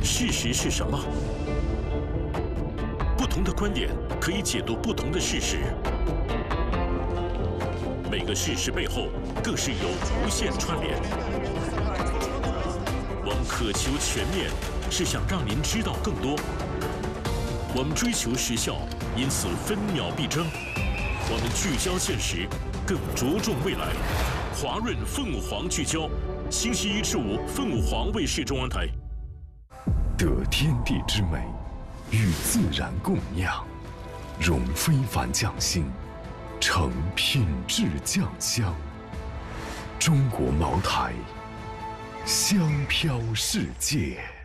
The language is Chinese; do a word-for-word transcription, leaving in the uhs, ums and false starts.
事实是什么？不同的观点可以解读不同的事实，每个事实背后更是有无限串联。我们渴求全面，是想让您知道更多。我们追求时效，因此分秒必争。我们聚焦现实，更着重未来。华润凤凰聚焦，星期一至五，凤凰卫视中文台。 得天地之美，与自然共酿，融非凡匠心，成品质酱香。中国茅台，香飘世界。